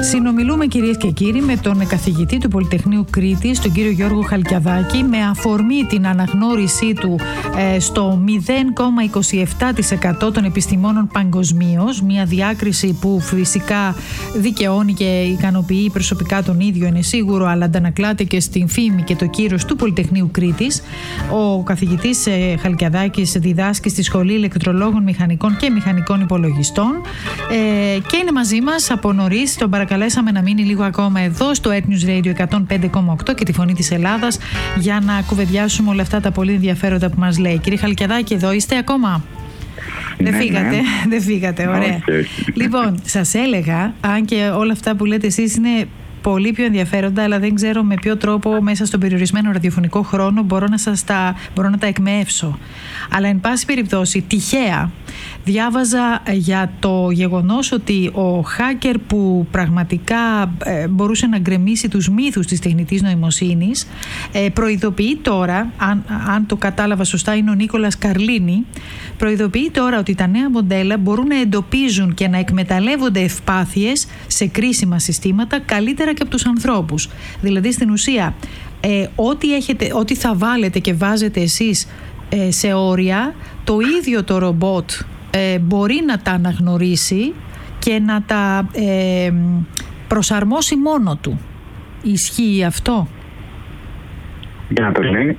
Συνομιλούμε, κυρίες και κύριοι, με τον καθηγητή του Πολυτεχνείου Κρήτης, τον κύριο Γιώργο Χαλκιαδάκη, με αφορμή την αναγνώρισή του στο 0,27% των επιστημόνων παγκοσμίως, μια διάκριση που φυσικά δικαιώνει και ικανοποιεί προσωπικά τον ίδιο, είναι σίγουρο, αλλά αντανακλάται και στην φήμη και το κύρος του Πολυτεχνείου Κρήτης. Ο καθηγητής Χαλκιαδάκης διδάσκει στη Σχολή Ηλεκτρολόγων Μηχανικών και Μηχανικών Υπολογιστών και είναι μαζί μας από νωρίς. Τον παρακαλέσαμε να μείνει λίγο ακόμα εδώ στο Earth News Radio 105,8 και τη Φωνή της Ελλάδας για να κουβεντιάσουμε όλα αυτά τα πολύ ενδιαφέροντα που μας λέει. Κύριε Χαλκιαδάκη, εδώ είστε ακόμα? Δεν φύγατε, δεν φύγατε, ωραία. Λοιπόν, σας έλεγα, αν και όλα αυτά που λέτε εσείς είναι πολύ πιο ενδιαφέροντα, αλλά δεν ξέρω με ποιο τρόπο μέσα στον περιορισμένο ραδιοφωνικό χρόνο μπορώ να τα εκμεύσω. Αλλά εν πάση περιπτώσει, τυχαία διάβαζα για το γεγονός ότι ο hacker που πραγματικά μπορούσε να γκρεμίσει τους μύθους της τεχνητής νοημοσύνης προειδοποιεί τώρα, αν το κατάλαβα σωστά είναι ο Νίκολας Καρλίνη, προειδοποιεί τώρα ότι τα νέα μοντέλα μπορούν να εντοπίζουν και να εκμεταλλεύονται ευπάθειες σε κρίσιμα συστήματα καλύτερα και από τους ανθρώπους. Δηλαδή στην ουσία ό,τι θα βάλετε και βάζετε εσείς σε όρια, το ίδιο το ρομπότ μπορεί να τα αναγνωρίσει και να τα προσαρμόσει μόνο του. Ισχύει αυτό? Για να το λέει.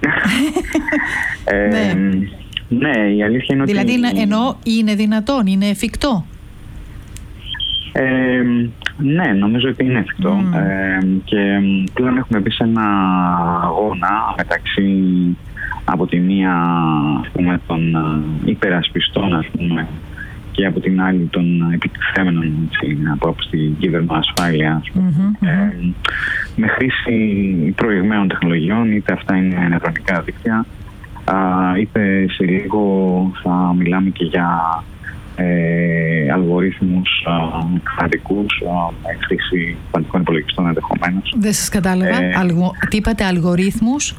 Ναι, η αλήθεια είναι δηλαδή, ότι... Δηλαδή εννοώ είναι δυνατόν, είναι εφικτό? Ναι, νομίζω ότι είναι εφικτό. Και πλέον έχουμε μπει σε ένα αγώνα μεταξύ από τη μία, ας πούμε, των υπερασπιστών, ας πούμε, και από την άλλη των επιτυχθέμενων από την κυβερνοασφάλεια, ας πούμε, με χρήση προηγμένων τεχνολογιών, είτε αυτά είναι νευρονικά δίκτυα, είτε σε λίγο θα μιλάμε και για αλγορίθμους κρατικούς με χρήση κβαντικών υπολογιστών ενδεχομένως. Δεν σας κατάλαβα. Τι είπατε, αλγορίθμους?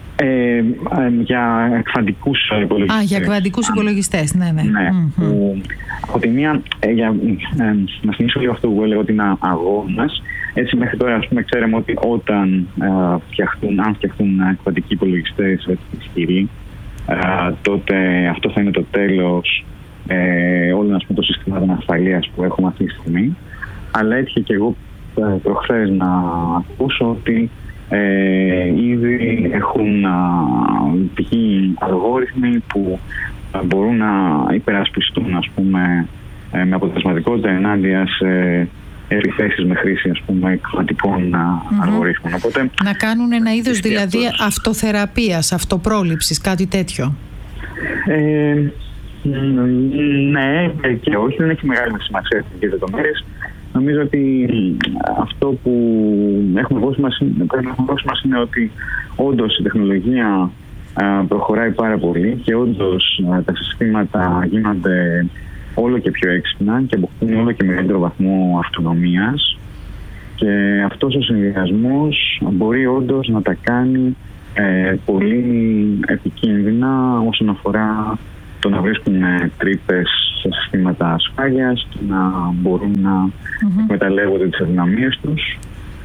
Για κβαντικούς υπολογιστές. Για κβαντικούς υπολογιστές, ναι. Που, από τη μία, να θυμίσω λίγο αυτό που έλεγα, ότι είναι αγώνας. Έτσι μέχρι τώρα, ας πούμε, ξέραμε ότι όταν φτιαχτούν κβαντικοί υπολογιστές ισχυροί, τότε αυτό θα είναι το τέλος όλων, ας πούμε, των συστημάτων ασφαλείας που έχουμε αυτή τη στιγμή. Αλλά έτυχε και εγώ προχθές να ακούσω ότι ήδη έχουν βγει αλγόριθμοι που μπορούν να υπερασπιστούν, ας πούμε, με αποτελεσματικότητα ενάντια σε επιθέσεις με χρήση, ας πούμε, κβαντικών αλγορίθμων. Οπότε, να κάνουν ένα είδος δηλαδή αυτοθεραπείας, αυτοπρόληψης, κάτι τέτοιο? Ναι και όχι, δεν έχει μεγάλη σημασία στις λεπτομέρειες. Νομίζω ότι αυτό που έχουμε δώσει μας είναι ότι όντως η τεχνολογία προχωράει πάρα πολύ και όντως τα συστήματα γίνονται όλο και πιο έξυπνα και αποκτούν όλο και μεγαλύτερο βαθμό αυτονομίας, και αυτός ο συνδυασμός μπορεί όντως να τα κάνει πολύ επικίνδυνα όσον αφορά το να βρίσκουν τρύπες σε συστήματα ασφάλειας και να μπορούν να εκμεταλλεύονται τις αδυναμίες τους.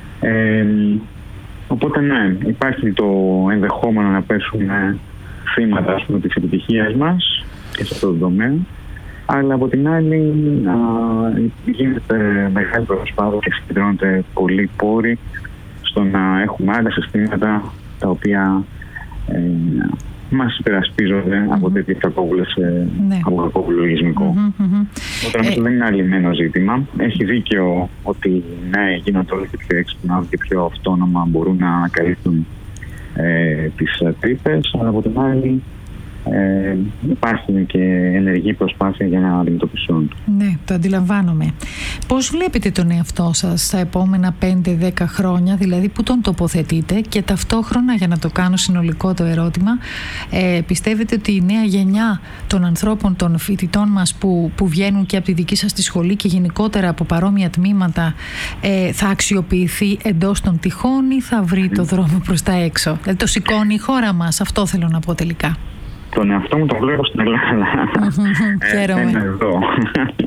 Οπότε ναι, υπάρχει το ενδεχόμενο να πέσουν θύματα, ας πούμε, της επιτυχίας μας και σε αυτό το τομέα. Αλλά από την άλλη γίνεται μεγάλη προσπάθεια και συγκεντρώνονται πολλοί πόροι στο να έχουμε άλλα συστήματα τα οποία μας υπερασπίζονται από τέτοιες κακόβουλες, από κακόβουλο λογισμικό. Οπότε αυτό δεν είναι αλλημένο ζήτημα. Έχει δίκιο ότι ναι, γίνονται όλο και πιο έξυπνα, όλο και πιο αυτόνομα μπορούν να ανακαλύπτουν τις τρύπες, αλλά από την άλλη υπάρχει και ενεργή προσπάθεια για να αντιμετωπιστούν. Ναι, το αντιλαμβάνομαι. Πώς βλέπετε τον εαυτό σας στα επόμενα 5-10 χρόνια, δηλαδή που τον τοποθετείτε, και ταυτόχρονα, για να το κάνω συνολικό το ερώτημα, πιστεύετε ότι η νέα γενιά των ανθρώπων, των φοιτητών μας που βγαίνουν και από τη δική σας τη σχολή και γενικότερα από παρόμοια τμήματα θα αξιοποιηθεί εντός των τυχών ή θα βρει το δρόμο προς τα έξω? Δηλαδή το σηκώνει η χώρα μας, αυτό θέλω να πω τελικά. Τον εαυτό μου τον βλέπω στην Ελλάδα. Χαίρομαι. Είναι εδώ.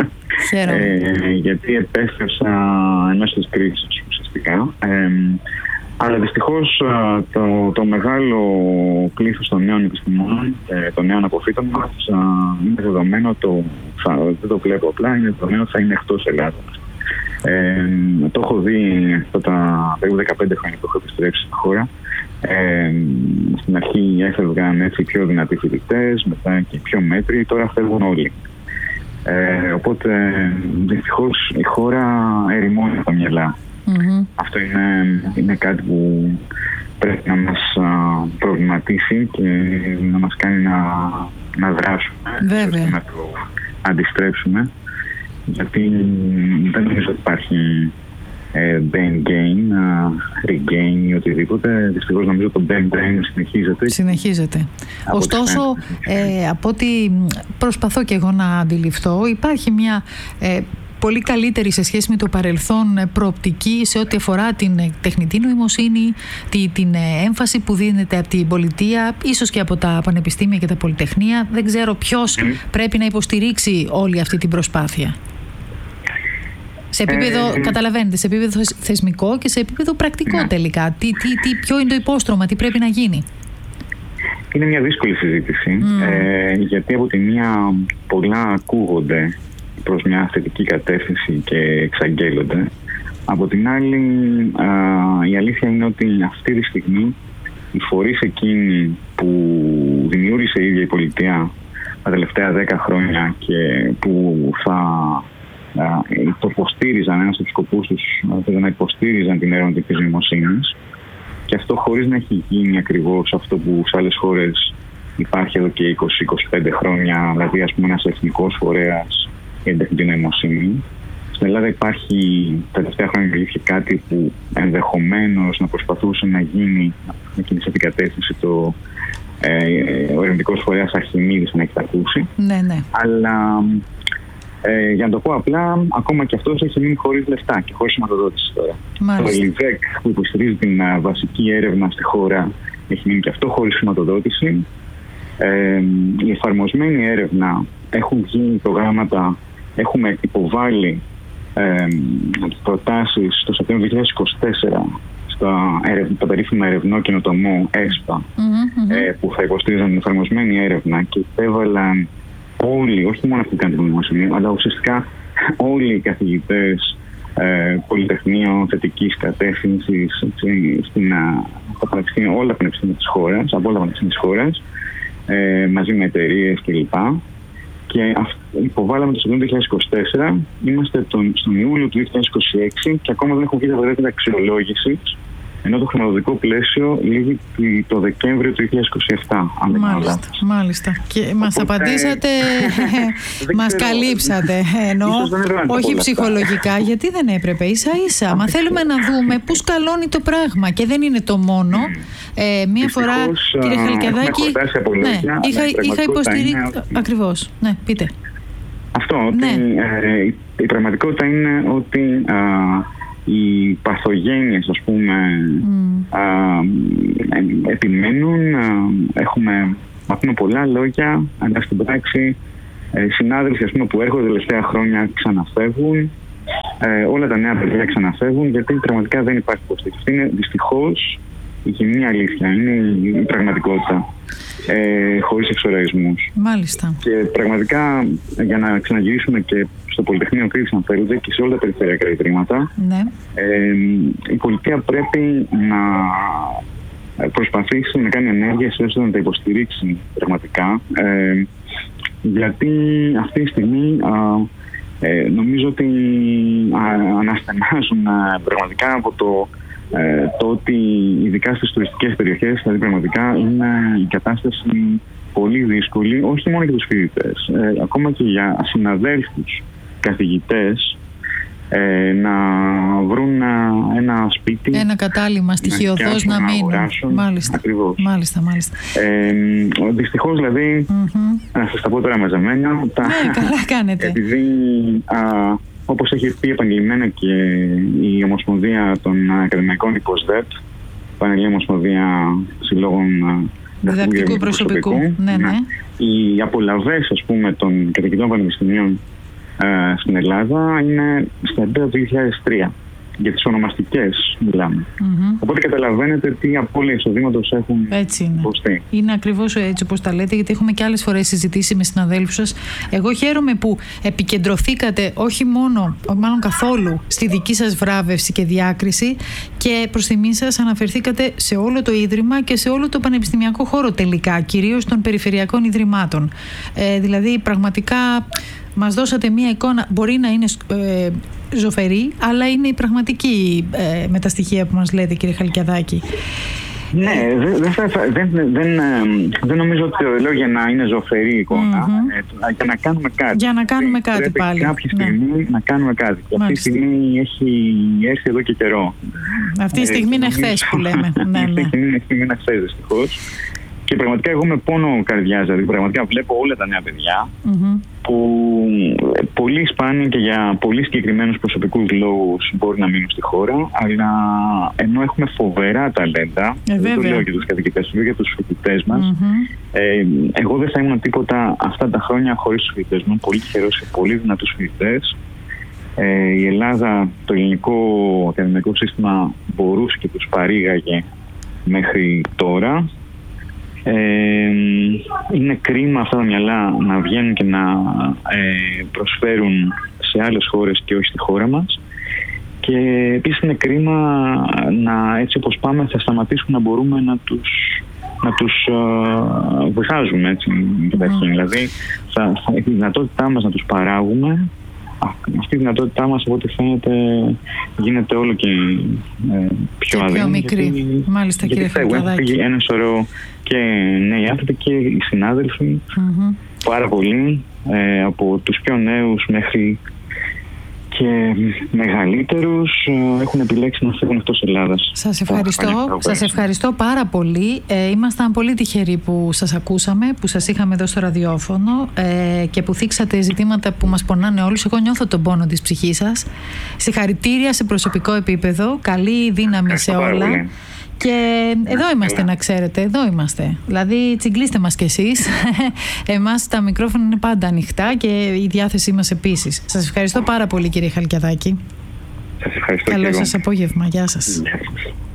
γιατί επέστρεψα ενός της κρίσης ουσιαστικά. Αλλά δυστυχώς το μεγάλο πλήθος των νέων επιστημόνων, των νέων αποφύτων μας, είναι δεδομένο, δεν το βλέπω απλά, είναι δεδομένο ότι θα είναι εκτός Ελλάδας. Το έχω δει αυτά τα περίπου 15 χρόνια που έχω επιστρέψει στη χώρα. Στην αρχή έφευγαν έτσι πιο δυνατοί φοιτητές, μετά και πιο μέτροι, τώρα φεύγουν όλοι. Οπότε δυστυχώς η χώρα ερημώνει τα μυαλά. Αυτό είναι κάτι που πρέπει να μας προβληματίσει και να μας κάνει να δράσουμε. Βέβαια. Να το αντιστρέψουμε, γιατί δεν νομίζω ότι υπάρχει brain gain, regain ή οτιδήποτε. Δυστυχώς νομίζω ότι το brain συνεχίζεται. Ωστόσο, από ό,τι προσπαθώ και εγώ να αντιληφθώ, υπάρχει μια πολύ καλύτερη σε σχέση με το παρελθόν προοπτική σε ό,τι αφορά την τεχνητή νοημοσύνη, την έμφαση που δίνεται από την πολιτεία, ίσως και από τα πανεπιστήμια και τα πολυτεχνία. Δεν ξέρω ποιος πρέπει να υποστηρίξει όλη αυτή την προσπάθεια. Σε επίπεδο, καταλαβαίνετε, σε επίπεδο θεσμικό και σε επίπεδο πρακτικό τελικά. Ποιο είναι το υπόστρωμα, τι πρέπει να γίνει? Είναι μια δύσκολη συζήτηση, γιατί από τη μία πολλά ακούγονται προς μια θετική κατεύθυνση και εξαγγέλλονται. Από την άλλη, η αλήθεια είναι ότι αυτή τη στιγμή οι φορείς εκείνοι που δημιούργησε η ίδια η πολιτεία τα τελευταία 10 χρόνια και που το υποστήριζαν, ένας από τους σκοπούς τους να υποστήριζαν την έρευνα της νοημοσύνης, και αυτό χωρίς να έχει γίνει ακριβώς αυτό που σε άλλες χώρες υπάρχει εδώ και 20-25 χρόνια, δηλαδή ας πούμε ένας εθνικός φορέας για την τεχνητή νοημοσύνη. Στην Ελλάδα υπάρχει τα τελευταία χρόνια κάτι που ενδεχομένως να προσπαθούσε να γίνει, να κινήσει την κατεύθυνση ο ερευνητικός φορέας Αρχιμίδης, αν έχετε ακούσει. Ναι. Αλλά για να το πω απλά, ακόμα και αυτός έχει μείνει χωρίς λεφτά και χωρίς σηματοδότηση τώρα. Μάλιστα. Το ΕΛΙΒΕΚ που υποστηρίζει την βασική έρευνα στη χώρα έχει μείνει και αυτό χωρίς σηματοδότηση. Η εφαρμοσμένη έρευνα, έχουν γίνει προγράμματα, έχουμε υποβάλει προτάσεις το Σεπτέμβριο 2024 στα περίφημα ερευνό καινοτομό ΕΣΠΑ, που θα υποστήριζαν την εφαρμοσμένη έρευνα και υπέβαλαν όλοι, όχι μόνο αυτοί που κάνουν την νοημοσύνη, αλλά ουσιαστικά όλοι οι καθηγητές πολυτεχνείων θετικής κατεύθυνσης όλα τα πανεπιστήμια της χώρας, από όλα τα πανεπιστήμια της χώρας, μαζί με εταιρείες κλπ. Και υποβάλαμε το Σεπτέμβριο 2024, είμαστε στον Ιούλιο του 2026 και ακόμα δεν έχουμε βγει τα αποτελέσματα αξιολόγησης, ενώ το χρηματοδοτικό πλαίσιο λήγει το Δεκέμβριο του 2027. Μάλιστα. Και μας απαντήσατε, μας καλύψατε, ενώ όχι ψυχολογικά, γιατί δεν έπρεπε, ίσα-ίσα. Μα θέλουμε να δούμε πού σκαλώνει το πράγμα και δεν είναι το μόνο. Μία φορά, κύριε Χαλκιαδάκη, είχα υποστηρίξει. Ακριβώς. Ναι, πείτε. Αυτό, η πραγματικότητα είναι ότι οι παθογένειες, ας πούμε, επιμένουν. Έχουμε πολλά λόγια, αλλά στην πράξη συνάδελφοι, ας πούμε, που έρχονται τα τελευταία χρόνια ξαναφεύγουν. Όλα τα νέα παιδιά ξαναφεύγουν, γιατί πραγματικά δεν υπάρχει υποστήριξη. Αυτή είναι δυστυχώς η κοινή αλήθεια, είναι η πραγματικότητα, χωρίς εξοραϊσμούς. Μάλιστα. Και πραγματικά, για να ξαναγυρίσουμε και στο Πολυτεχνείο Κρήτης, αν θέλετε, και σε όλα τα περιφερειακά ιδρύματα, η πολιτεία πρέπει να προσπαθήσει να κάνει ενέργειες ώστε να τα υποστηρίξει πραγματικά, γιατί αυτή τη στιγμή νομίζω ότι αναστενάζουν πραγματικά από το ότι ειδικά στις τουριστικές περιοχές, δηλαδή πραγματικά είναι η κατάσταση πολύ δύσκολη, όχι μόνο για τους φοιτητές, ακόμα και για συναδέλφους καθηγητές, να βρουν ένα σπίτι, ένα κατάλημα στοιχειωδώς να μείνουν. Μάλιστα. Ακριβώς. Μάλιστα. Δυστυχώς, δηλαδή, να σας τα πω τώρα μαζεμένα, καλά κάνετε. επειδή όπως έχει πει επανειλημμένα και η Ομοσπονδία των Ακαδημαϊκών ΥΠΟΣΔΕΠ, Πανελλήνια Ομοσπονδία Συλλόγων Διδακτικού Προσωπικού, ναι. Οι απολαβές, ας πούμε, των καθηγητών πανεπιστημίων στην Ελλάδα είναι στα επίπεδα του 2003. Για τις ονομαστικές μιλάμε. Οπότε καταλαβαίνετε τι απώλεια εισοδήματος έχουν υποστεί. Είναι ακριβώς έτσι όπως τα λέτε, γιατί έχουμε και άλλες φορές συζητήσει με συναδέλφους σας. Εγώ χαίρομαι που επικεντρωθήκατε όχι μόνο, μάλλον καθόλου, στη δική σας βράβευση και διάκριση, και προς τιμή σας αναφερθήκατε σε όλο το Ίδρυμα και σε όλο το πανεπιστημιακό χώρο τελικά, κυρίως των περιφερειακών ιδρυμάτων. Δηλαδή πραγματικά μας δώσατε μία εικόνα, μπορεί να είναι ζωφερή, αλλά είναι η πραγματική με τα στοιχεία που μας λέτε, κύριε Χαλκιαδάκη. Ναι, δεν νομίζω ότι το λέω για να είναι ζωφερή εικόνα, για να κάνουμε κάτι. Για να κάνουμε κάτι πάλι. Κάποια στιγμή να κάνουμε κάτι. Και αυτή τη στιγμή έχει έρθει εδώ και καιρό. Αυτή η στιγμή είναι χθες που λέμε. Αυτή η στιγμή είναι χθες, δυστυχώς. Και πραγματικά εγώ με πόνο καρδιάς, δηλαδή πραγματικά βλέπω όλα τα νέα παιδιά που πολύ σπάνια και για πολύ συγκεκριμένους προσωπικούς λόγους μπορεί να μείνουν στη χώρα, αλλά ενώ έχουμε φοβερά ταλέντα, δεν το λέω για τους καθηγητές, το λέω για τους φοιτητές μας. Εγώ δεν θα ήμουν τίποτα αυτά τα χρόνια χωρίς τους φοιτητές μου. Πολύ τυχερός και πολύ δυνατούς φοιτητές. Η Ελλάδα, το ελληνικό ακαδημαϊκό σύστημα μπορούσε και τους παρήγαγε μέχρι τώρα. Είναι κρίμα αυτά τα μυαλά να βγαίνουν και να προσφέρουν σε άλλες χώρες και όχι στη χώρα μας, και επίσης είναι κρίμα να, έτσι όπως πάμε, θα σταματήσουμε να μπορούμε να τους βοηθάζουμε έτσι καταρχήν. Δηλαδή η δυνατότητά μας να τους παράγουμε, αυτή η δυνατότητά μας από ό,τι φαίνεται γίνεται όλο και πιο αδύναμη. Μικρή. Μάλιστα, κύριε Χαλκιαδάκη. Ένα σωρό και νέοι άνθρωποι και οι συνάδελφοι, πάρα πολλοί, από τους πιο νέους μέχρι και μεγαλύτερους, έχουν επιλέξει να φύγουν εκτός Ελλάδας. Σας ευχαριστώ πάρα πολύ. Ήμασταν πολύ τυχεροί που σας ακούσαμε, που σας είχαμε εδώ στο ραδιόφωνο και που θίξατε ζητήματα που μας πονάνε όλους. Εγώ νιώθω τον πόνο της ψυχής σας. Συγχαρητήρια σε προσωπικό επίπεδο. Καλή δύναμη σε όλα. Και εδώ είμαστε, να ξέρετε, εδώ είμαστε. Δηλαδή τσιγκλίστε μας κι εσείς. Εμάς τα μικρόφωνα είναι πάντα ανοιχτά και η διάθεσή μας επίσης. Σας ευχαριστώ πάρα πολύ, κύριε Χαλκιαδάκη. Σας ευχαριστώ. Καλό σας απόγευμα. Γεια σας.